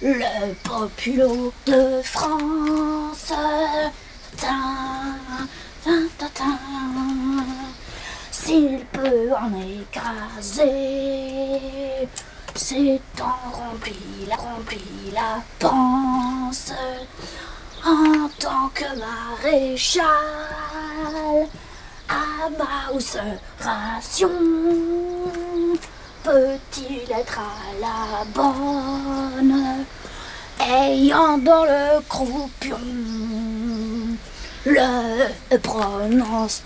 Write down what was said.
Le populo de France. Tin, tin, tin, tin. S'il peut en écraser, c'est en rempli la panse. En tant que maréchal, à ma housse ration, peut-il être à la bonne, ayant dans le croupion le prononce